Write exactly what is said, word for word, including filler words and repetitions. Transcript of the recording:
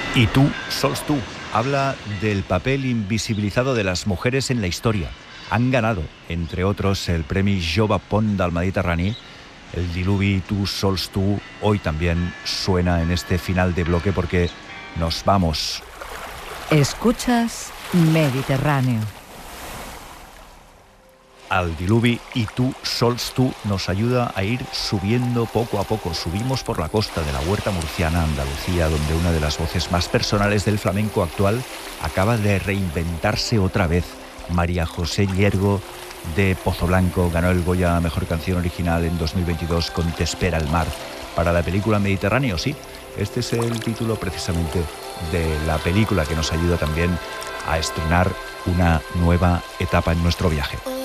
Y tú, sols tú, habla del papel invisibilizado de las mujeres en la historia. Han ganado, entre otros, el Premi Jove Pont del Mediterrani. El Diluvi, tú, sols tú, hoy también suena en este final de bloque porque nos vamos. Escuchas Mediterráneo. Al Diluvi y tú, sols tú, nos ayuda a ir subiendo poco a poco. Subimos por la costa de la Huerta Murciana, Andalucía, donde una de las voces más personales del flamenco actual acaba de reinventarse otra vez. María José Llergo, de Pozoblanco, ganó el Goya a Mejor Canción Original en dos mil veintidós con Te espera el mar. Para la película Mediterráneo, sí, este es el título precisamente de la película que nos ayuda también a estrenar una nueva etapa en nuestro viaje.